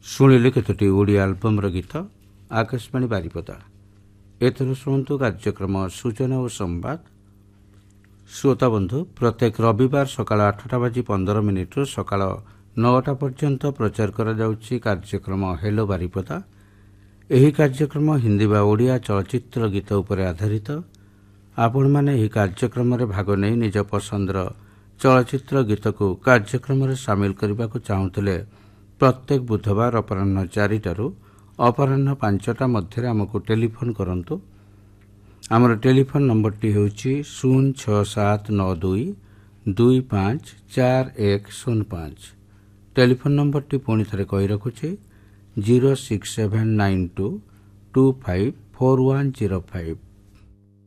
ଶୁଣିଲେ କେତୋଟି ଓଡ଼ିଆ ଆଲବମ୍ର ଗୀତ ଆକାଶବାଣୀ ବାରିପଦା। ଏଥର ଶୁଣନ୍ତୁ କାର୍ଯ୍ୟକ୍ରମ ସୂଚନା ଓ ସମ୍ବାଦ। ଶ୍ରୋତାବନ୍ଧୁ, ପ୍ରତ୍ୟେକ ରବିବାର ସକାଳ 8:15 ସକାଳ 9ଟା ପର୍ଯ୍ୟନ୍ତ ପ୍ରଚାର କରାଯାଉଛି କାର୍ଯ୍ୟକ୍ରମ ହେଲୋ ବାରିପଦା। ଏହି କାର୍ଯ୍ୟକ୍ରମ ହିନ୍ଦୀ ବା ଓଡ଼ିଆ ଚଳଚ୍ଚିତ୍ର ଗୀତ ଉପରେ ଆଧାରିତ। ଆପଣମାନେ ଏହି କାର୍ଯ୍ୟକ୍ରମରେ ଭାଗ ନେଇ ନିଜ ପସନ୍ଦର ଚଳଚ୍ଚିତ୍ର ଗୀତକୁ କାର୍ଯ୍ୟକ୍ରମରେ ସାମିଲ କରିବାକୁ ଚାହୁଁଥିଲେ ପ୍ରତ୍ୟେକ ବୁଧବାର ଅପରାହ୍ନ 4ଟାରୁ ଅପରାହ୍ନ 5ଟା ମଧ୍ୟରେ ଆମକୁ ଟେଲିଫୋନ୍ କରନ୍ତୁ। ଆମର ଟେଲିଫୋନ୍ ନମ୍ବରଟି ହେଉଛି 06792254105। ଟେଲିଫୋନ୍ ନମ୍ବରଟି ପୁଣି ଥରେ କହି ରଖୁଛି 06792254105।